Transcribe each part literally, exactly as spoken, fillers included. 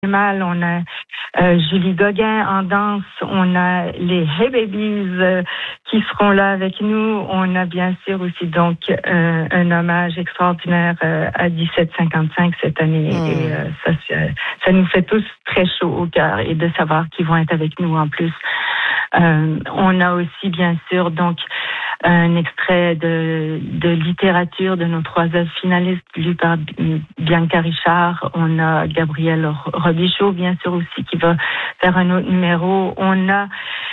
Mal, on a euh, Julie Gauguin en danse, on a les Hey Babies euh, qui seront là avec nous. On a bien sûr aussi donc euh, un hommage extraordinaire euh, à dix-sept cinquante-cinq cette année. Mmh. Et euh, ça, ça nous fait tous très chaud au cœur et de savoir qu'ils vont être avec nous en plus. Euh, on a aussi bien sûr donc un extrait de, de littérature de nos trois œuvres finalistes lues par Bianca Richard. On a Gabrielle Robichaud, bien sûr, aussi, qui va faire un autre numéro. On a,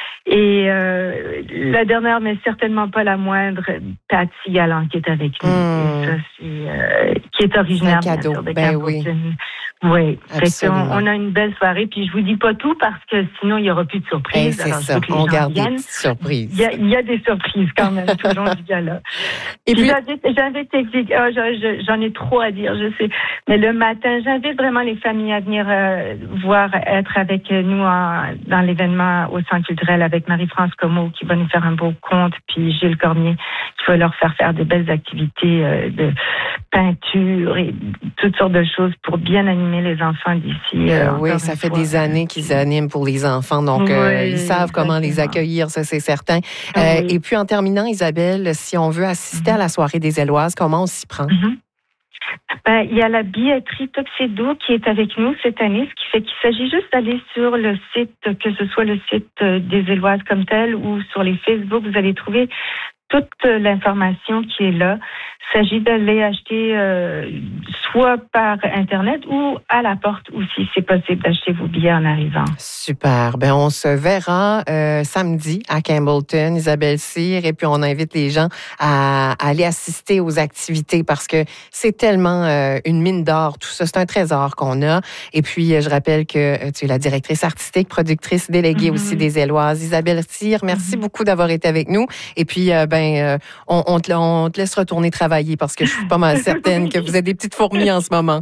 et euh, la dernière, mais certainement pas la moindre, Patsy Galland, qui est avec nous. Mmh. Et ça, c'est, euh, qui est originaire, bien sûr, de ben oui. Oui, on, on a une belle soirée. Puis je vous dis pas tout parce que sinon il y aura plus de surprises. Hey, c'est Alors, ça, on garde des petites surprises. Il y, a, il y a des surprises quand même tout le long du gala. Et puis, puis j'invite, j'invite oh, j'en ai trop à dire, je sais. Mais le matin, j'invite vraiment les familles à venir euh, voir, être avec nous en, dans l'événement au Centre culturel avec Marie-France Comeau qui va nous faire un beau conte, puis Gilles Cormier qui va leur faire faire de belles activités euh, de peinture et toutes sortes de choses pour bien animer les enfants d'ici. Euh, oui, ça fait fois. des années qu'ils animent pour les enfants, donc oui, euh, ils savent exactement. comment les accueillir, ça c'est certain. Euh, oui. Et puis en terminant, Isabelle, si on veut assister mm-hmm. à la soirée des Éloises, comment on s'y prend? Mm-hmm. Ben, il y a la billetterie Tuxedo qui est avec nous cette année, ce qui fait qu'il s'agit juste d'aller sur le site, que ce soit le site des Éloises comme tel ou sur les Facebook, vous allez trouver toute l'information qui est là. Il s'agit d'aller acheter euh, soit par Internet ou à la porte aussi, c'est possible d'acheter vos billets en arrivant. Super. Ben on se verra euh, samedi à Campbellton, Isabelle Cyr, et puis on invite les gens à, à aller assister aux activités parce que c'est tellement euh, une mine d'or, tout ça. C'est un trésor qu'on a. Et puis, euh, je rappelle que euh, tu es la directrice artistique, productrice déléguée mm-hmm. aussi des Éloises. Isabelle Cyr, merci mm-hmm. beaucoup d'avoir été avec nous. Et puis, euh, ben, euh, on, on, te, on te laisse retourner travailler parce que je suis pas mal certaine que vous êtes des petites fourmis en ce moment.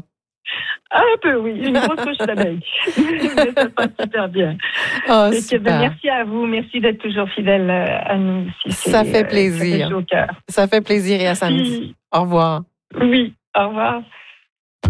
Un peu, oui. Une grosse couche d'abeilles. Mais ça passe super bien. Oh, super. Que, ben, merci à vous. Merci d'être toujours fidèle à nous. Si ça fait plaisir. Euh, ça fait chaud au cœur. Ça fait plaisir et à samedi. Oui. Au revoir. Oui, au revoir.